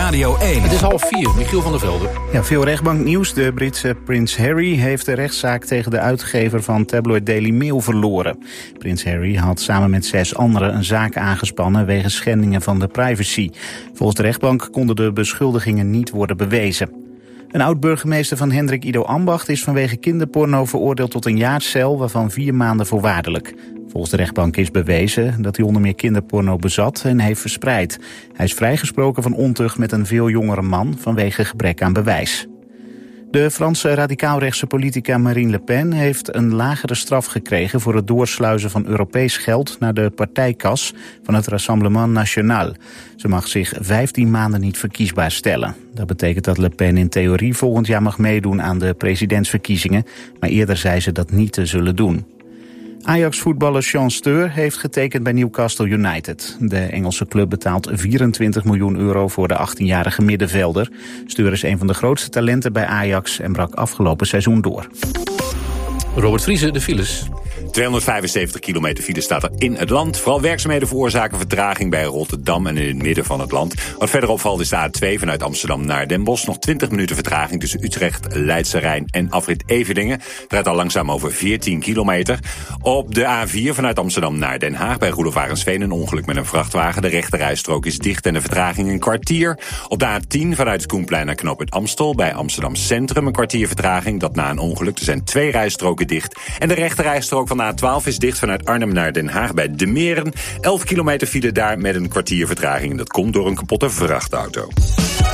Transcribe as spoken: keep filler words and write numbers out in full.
Radio één. Het is half vier, Michiel van der Velde. Ja, veel rechtbanknieuws. De Britse prins Harry heeft de rechtszaak tegen de uitgever van tabloid Daily Mail verloren. Prins Harry had samen met zes anderen een zaak aangespannen wegens schendingen van de privacy. Volgens de rechtbank konden de beschuldigingen niet worden bewezen. Een oud-burgemeester van Hendrik Ido Ambacht is vanwege kinderporno veroordeeld tot een jaar cel, waarvan vier maanden voorwaardelijk. Volgens de rechtbank is bewezen dat hij onder meer kinderporno bezat en heeft verspreid. Hij is vrijgesproken van ontucht met een veel jongere man vanwege gebrek aan bewijs. De Franse radicaalrechtse politica Marine Le Pen heeft een lagere straf gekregen voor het doorsluizen van Europees geld naar de partijkas van het Rassemblement National. Ze mag zich vijftien maanden niet verkiesbaar stellen. Dat betekent dat Le Pen in theorie volgend jaar mag meedoen aan de presidentsverkiezingen, maar eerder zei ze dat niet te zullen doen. Ajax-voetballer Sean Steur heeft getekend bij Newcastle United. De Engelse club betaalt vierentwintig miljoen euro voor de achttienjarige middenvelder. Steur is een van de grootste talenten bij Ajax en brak afgelopen seizoen door. Robert Vriese, de files. tweehonderdvijfenzeventig kilometer file staat er in het land. Vooral werkzaamheden veroorzaken vertraging bij Rotterdam en in het midden van het land. Wat verder opvalt is de A twee vanuit Amsterdam naar Den Bosch. Nog twintig minuten vertraging tussen Utrecht, Leidse Rijn en afrit Everdingen. Het rijdt al langzaam over veertien kilometer. Op de A vier vanuit Amsterdam naar Den Haag bij Roelof Arendsveen een ongeluk met een vrachtwagen. De rechterrijstrook is dicht en de vertraging een kwartier. Op de A tien vanuit het Koenplein naar knooppunt Amstel bij Amsterdam Centrum een kwartier vertraging. Dat na een ongeluk. Er zijn twee rijstroken dicht. En de rechterrijstrook van de A twaalf is dicht vanuit Arnhem naar Den Haag bij De Meren. elf kilometer file daar met een kwartier vertraging. Dat komt door een kapotte vrachtauto.